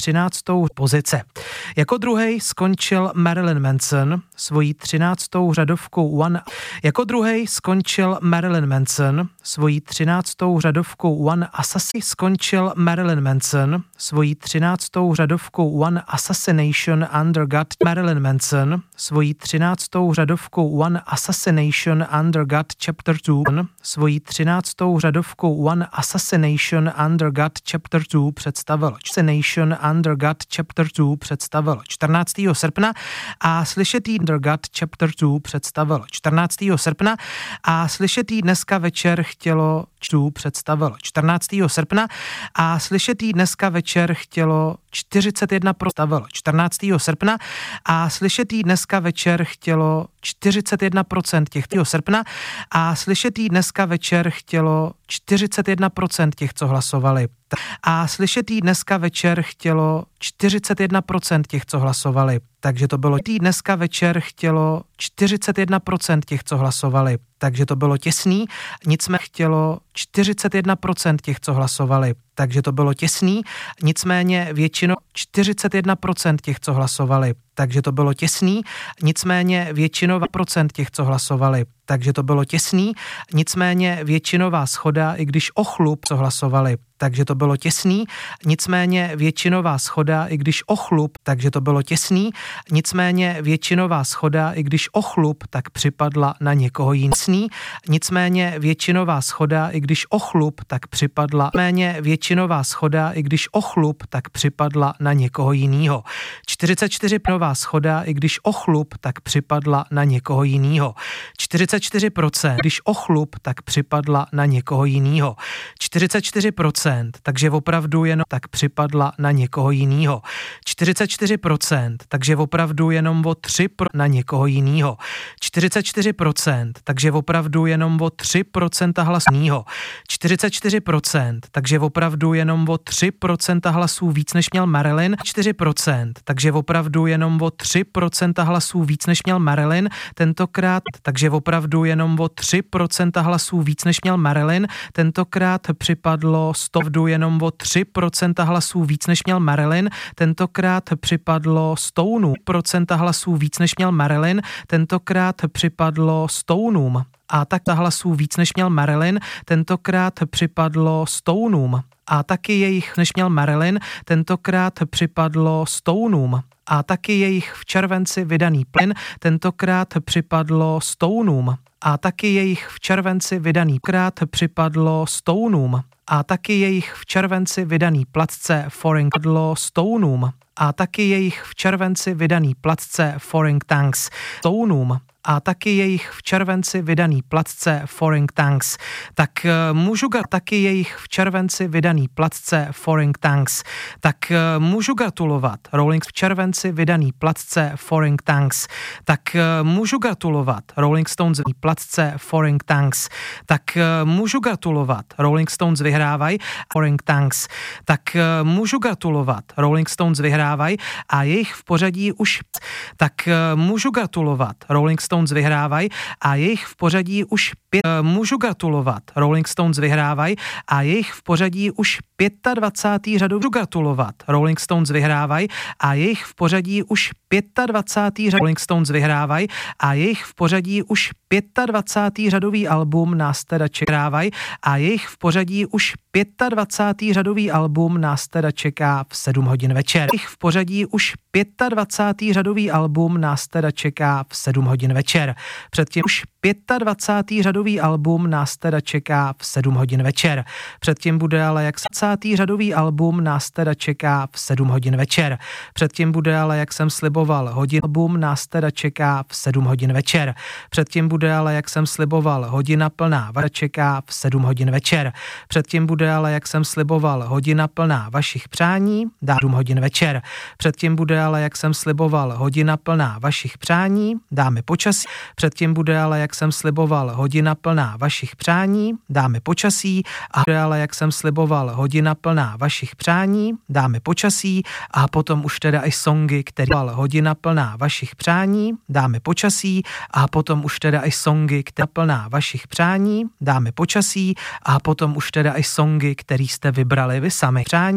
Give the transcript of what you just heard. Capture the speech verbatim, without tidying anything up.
třináctou pozici. Jako druhý skončil Marilyn Manson svojí třináctou řadovkou One. Jako druhý skončil Marilyn Manson svojí třináctou řadovkou One Assassin. Skončil Marilyn Manson svojí třináctou řadovkou One Assassination Under God. Marilyn Manson svojí třináctou řadovkou One Assassination Under God Chapter dva. Svojí třináctou řadovkou One Assassination Under God Chapter dva představil Assassination Under God Chapter dva představil čtrnáctého srpna a slyšetý Under God Chapter dva představil čtrnáctého srpna a slyšetý dneska večer chtělo čtu představil čtrnáctého srpna a slyšetý dneska večer chtělo čtyřicet jedna procent představil čtrnáctého srpna a slyšetý dneska večer chtělo čtyřicet jedna procent těchto srpna a slyšetý dneska večer chtělo čtyřicet jedna procent těch, co hlasovali. A slyšetý dneska večer chtělo čtyřicet jedna procent těch, co hlasovali. Takže to bylo tý dneska večer chtělo čtyřicet jedna procent těch, co hlasovali. Takže to bylo těsný, nicméně chtělo čtyřicet jedna procent těch, co hlasovali. Takže to bylo těsný, nicméně většinou čtyřicet jedna procent těch, co hlasovali. Takže to bylo těsný, nicméně většinová procent těch, co hlasovali. Takže to bylo těsný, nicméně většinová shoda, i když o chlup, co hlasovali. Takže to bylo těsný, nicméně většinová shoda, i když o chlup, takže to bylo těsný, nicméně většinová shoda, i když o chlup, tak připadla na někoho jiného. Nicméně většinová shoda, i když o chlup, tak připadla, nicméně většinová shoda, i když o chlup, tak připadla na někoho jiného. čtyřicet čtyři procent shoda, i když o chlup, tak připadla na někoho jiného. čtyřicet čtyři procent, když o chlup, tak připadla na někoho jiného. čtyřicet čtyři procent, takže opravdu jenom tak připadla na někoho jiného. čtyřicet čtyři procent, takže opravdu jenom o tři procenta na někoho jiného. čtyřicet čtyři procent, takže opravdu jenom o tři procenta hlasů. čtyřicet čtyři procent, takže opravdu jenom o tři procenta hlasů víc, než měl Marilyn. čtyři procent, takže opravdu jenom o tři procenta hlasů víc, než měl Marilyn. Tentokrát, takže opravdu jenom o tři procenta hlasů víc, než měl Marilyn. Tentokrát připadlo stovdu jenom o tři procenta hlasů víc, než měl Marilyn. Tentokrát připadlo Stoneů procenta hlasů víc, než měl Marilyn. Tentokrát připadlo Stoneům a tak hlasů víc, než měl Marilyn. Tentokrát připadlo Stoneům a taky jejich, než měl Marilyn. Tentokrát připadlo Stoneům a taky jejich v červenci vydaný plyn. Tentokrát připadlo Stoneům a taky jejich v červenci vydaný krát připadlo Stoneům a taky jejich v červenci vydaný platce Foreign padlo Stoneům a taky jejich v červenci vydaný platce Foreign Tanks Stoneům a taky jejich v červenci vydaný platce Foreign Tanks. Tak můžu ga taky jejich v červenci vydaný platce Foreign Tanks. Tak můžu gratulovat Rolling v červenci vydaný platce Foreign Tanks. Tak můžu gratulovat Rolling Stones platce Foreign Tanks. Tak můžu gratulovat Rolling Stones vyhrávají Foreign Tanks. Tak můžu gratulovat Rolling Stones vyhrávají a jejich v pořadí už tak můžu gratulovat Rolling Stones vyhrávají a jejich v pořadí už pět. Můžu gratulovat Rolling Stones vyhrávají a jejich v pořadí už dvacátého řadu. Můžu gratulovat Rolling Stones vyhrávají a jejich v pořadí už dvacátého řadu. Rolling Stones vyhrávají a jejich v pořadí už dvacátého řadový album nás teda čekávají a jejich v pořadí už dvacátého řadový album nás teda čeká v sedm hodin večer. Jejich v pořadí už dvacátého řadový album nás teda čeká v sedm hodin večer. Předtím už dvacátého řadový album nás teda čeká v sedm hodin večer. Předtím bude ale jak dvacátého řadový album nás teda čeká v sedm hodin večer. Předtím bude ale, jak jsem sliboval, hodin album nás teda čeká v sedm hodin večer. Předtím bude ale, jak jsem sliboval, hodina plná vaša čeká v sedm hodin večer. Předtím bude ale, jak jsem sliboval, hodina plná vašich přání, dá sedm hodin večer. Předtím bude ale, jak jsem sliboval, hodina plná vašich přání, dáme počasí. Předtím bude ale, jak jsem sliboval, hodina plná vašich přání, dáme počasí a bude ale, jak jsem sliboval, hodina plná vašich přání, dáme počasí a potom už teda i songy, které hodina plná vašich přání, dáme počasí a potom už teda i songy, které plná vašich přání, dáme počasí a potom už teda i songy, který jste vybrali vy sami. Přání